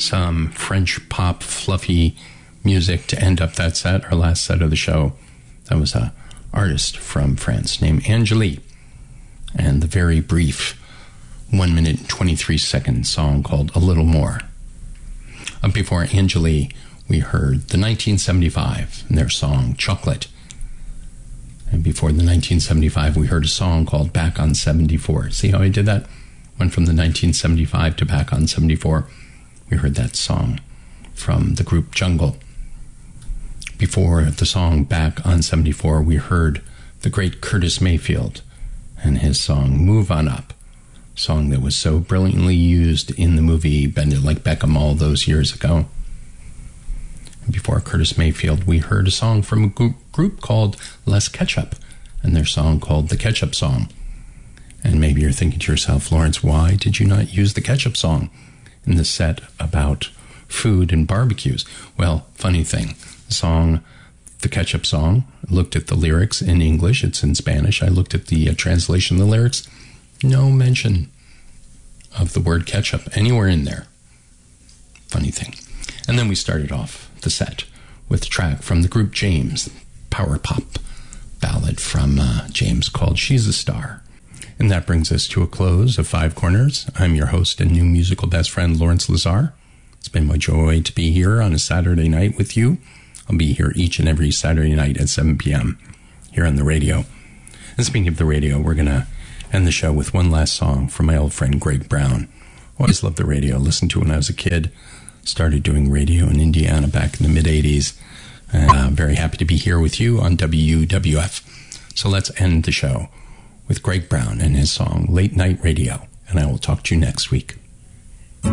some French pop fluffy music to end up that set, our last set of the show. That was an artist from France named Angélie, and the very brief 1 minute and 23-second song called A Little More. Before Angélie, we heard the 1975 and their song Chocolate. And before the 1975, we heard a song called Back on 74. See how I did that? Went from the 1975 to Back on 74. We heard that song from the group Jungle. Before the song Back on 74, we heard the great Curtis Mayfield and his song Move On Up, a song that was so brilliantly used in the movie Bend It Like Beckham all those years ago. And before Curtis Mayfield, we heard a song from a group called Les Ketchup and their song called The Ketchup Song. And maybe you're thinking to yourself, Lawrence, why did you not use the Ketchup Song in the set about food and barbecues? Well, funny thing, the song, The Ketchup Song, looked at the lyrics in English, it's in Spanish. I looked at the translation of the lyrics. No mention of the word ketchup anywhere in there. Funny thing. And then we started off the set with a track from the group James, power pop ballad from James called She's a Star. And that brings us to a close of Five Corners. I'm your host and new musical best friend, Lawrence Lazar. It's been my joy to be here on a Saturday night with you. I'll be here each and every Saturday night at 7 p.m. here on the radio. And speaking of the radio, we're going to end the show with one last song from my old friend Greg Brown. Always loved the radio. Listened to it when I was a kid. Started doing radio in Indiana back in the mid-'80s. And I'm very happy to be here with you on WWF. So let's end the show with Greg Brown and his song Late Night Radio. And I will talk to you next week.